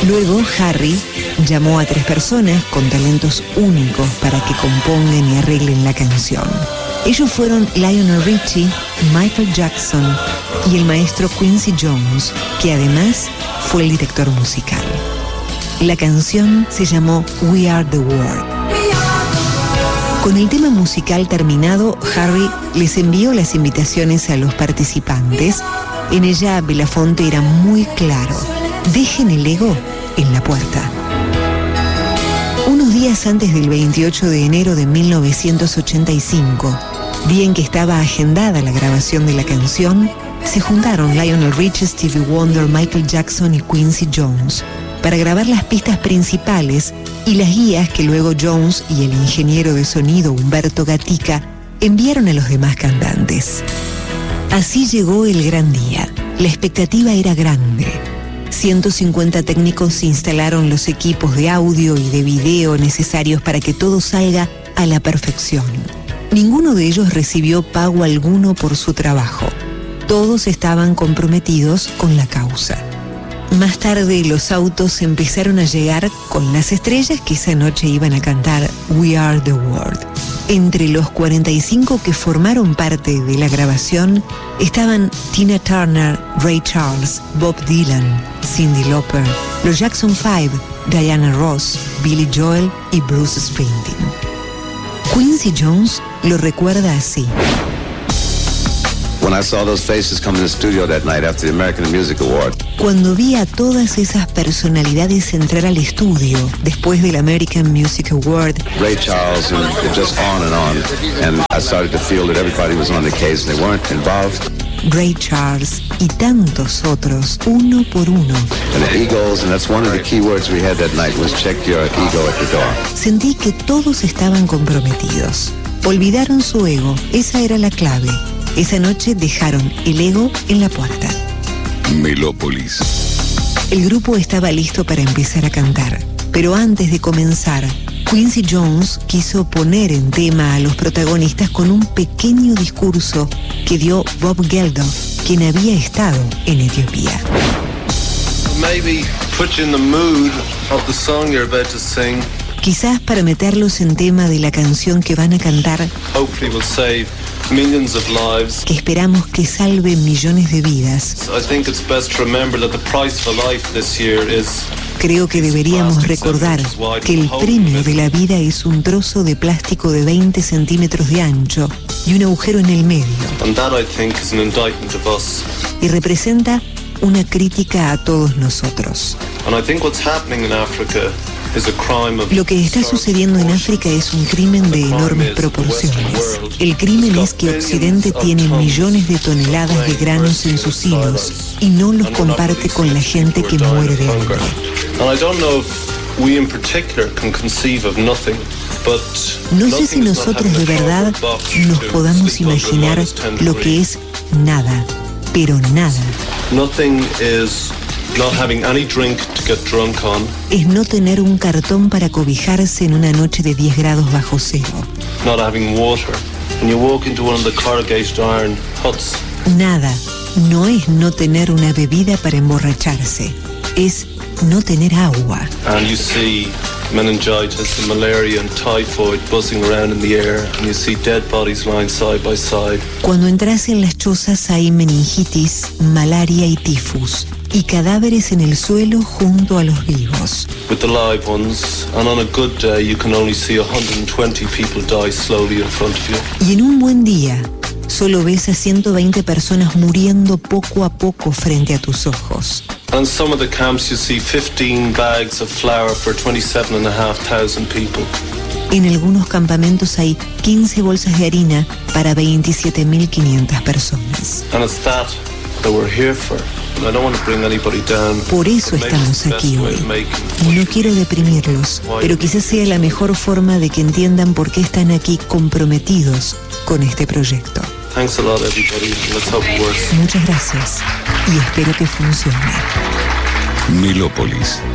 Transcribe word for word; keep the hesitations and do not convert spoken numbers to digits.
Luego, Harry llamó a tres personas con talentos únicos para que compongan y arreglen la canción. Ellos fueron Lionel Richie, Michael Jackson y el maestro Quincy Jones, que además fue el director musical. La canción se llamó We Are the World. Con el tema musical terminado, Harry les envió las invitaciones a los participantes. En ella, Belafonte era muy claro: dejen el ego en la puerta. Unos días antes del veintiocho de enero de mil novecientos ochenta y cinco, día en que estaba agendada la grabación de la canción, se juntaron Lionel Richie, Stevie Wonder, Michael Jackson y Quincy Jones para grabar las pistas principales y las guías que luego Jones y el ingeniero de sonido Humberto Gatica enviaron a los demás cantantes. Así llegó el gran día. La expectativa era grande. ciento cincuenta técnicos instalaron los equipos de audio y de video necesarios para que todo salga a la perfección. Ninguno de ellos recibió pago alguno por su trabajo. Todos estaban comprometidos con la causa. Más tarde, los autos empezaron a llegar con las estrellas que esa noche iban a cantar We Are the World. Entre los cuarenta y cinco que formaron parte de la grabación estaban Tina Turner, Ray Charles, Bob Dylan, Cyndi Lauper, los Jackson Five, Diana Ross, Billy Joel y Bruce Springsteen. Quincy Jones lo recuerda así. When I saw those faces come in the studio that night after the American Music Award. Cuando vi a todas esas personalidades entrar al estudio después del American Music Award, Ray Charles and just on and on, and I started to feel that everybody was on the case and they weren't involved. Ray Charles y tantos otros, uno por uno. And the egos, and that's one of the key words we had that night was check your ego at the door. Sentí que todos estaban comprometidos. Olvidaron su ego, esa era la clave. Esa noche dejaron el ego en la puerta. Melópolis. El grupo estaba listo para empezar a cantar, pero antes de comenzar, Quincy Jones quiso poner en tema a los protagonistas con un pequeño discurso que dio Bob Geldof, quien había estado en Etiopía. Maybe put you in the mood of the song you're about to sing. Quizás para meterlos en tema de la canción que van a cantar, Hopefully will save millions of lives. que esperamos que salve millones de vidas. I think it's best to remember that the price for life this year is. Creo que deberíamos recordar que el premio de la vida es un trozo de plástico de veinte centímetros de ancho y un agujero en el medio. And that, I think, is an indictment of us. Y representa una crítica a todos nosotros. And I think what's happening in Africa is a crime of. Lo que está sucediendo en África es un crimen de enormes proporciones. El crimen es que Occidente tiene millones de toneladas de granos en sus hilos y no los comparte con la gente que muere de hambre. No sé si nosotros de verdad nos podamos imaginar lo que es nada, pero nada. Not having any drink to get drunk on. Es no tener un cartón para cobijarse en una noche de diez grados bajo cero. Not having water. When you walk into one of the corrugated iron huts. Nada. No es no tener una bebida para emborracharse. Es no tener agua. And you see meningitis and malaria and typhoid buzzing around in the air, and you see dead bodies lying side by side. Cuando entras en las chozas hay meningitis, malaria y tifus, y cadáveres en el suelo junto a los vivos. With the live ones, and on a good day you can only see one hundred twenty people die slowly in front of you. Y en un buen día, solo ves a ciento veinte personas muriendo poco a poco frente a tus ojos. And some of the camps you see fifteen bags of flour for twenty-seven and a half thousand people. En algunos campamentos hay quince bolsas de harina para veintisiete mil quinientas personas. And it's that that we're here for. I don't want to bring anybody down. Por eso estamos aquí hoy. No quiero deprimirlos, pero quizás sea la mejor forma de que entiendan por qué están aquí comprometidos con este proyecto. Thanks a lot, everybody. Let's hope it works. Muchas gracias y espero que funcione. Melópolis.